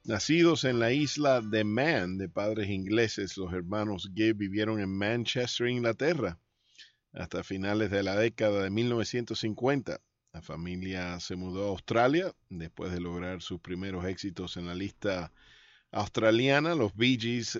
Nacidos en la isla de Man de padres ingleses, los hermanos Gibb vivieron en Manchester, Inglaterra, hasta finales de la década de 1950. La familia se mudó a Australia después de lograr sus primeros éxitos en la lista australiana. Los Bee Gees